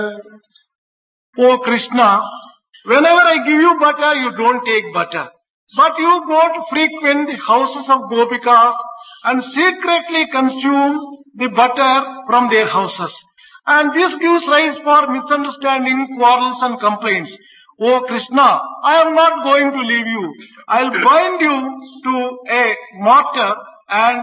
Oh Krishna, whenever I give you butter, you don't take butter. But you go to frequent the houses of Gopikas and secretly consume the butter from their houses. And this gives rise for misunderstanding, quarrels and complaints. Oh Krishna, I am not going to leave you. I'll bind you to a mortar and